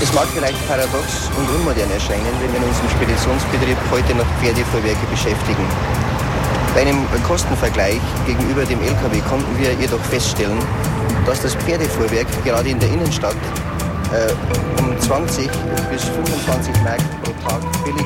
Es mag vielleicht paradox und unmodern erscheinen, wenn wir in unserem Speditionsbetrieb heute noch Pferdefuhrwerke beschäftigen. Bei einem Kostenvergleich gegenüber dem LKW konnten wir jedoch feststellen, dass das Pferdefuhrwerk gerade in der Innenstadt um 20 bis 25 Mark pro Tag billiger